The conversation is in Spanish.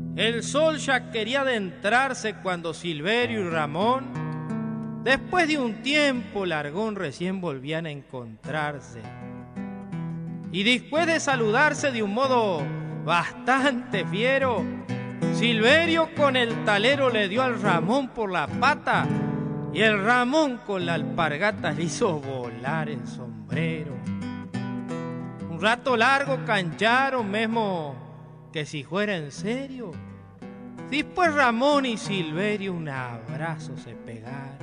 El sol ya quería adentrarse cuando Silverio y Ramón, después de un tiempo largón, recién volvían a encontrarse. Y después de saludarse de un modo bastante fiero, Silverio con el talero le dio al Ramón por la pata y el Ramón con la alpargata le hizo volar el sombrero. Un rato largo cancharon, mesmo que si fuera en serio. Después Ramón y Silverio un abrazo se pegaron.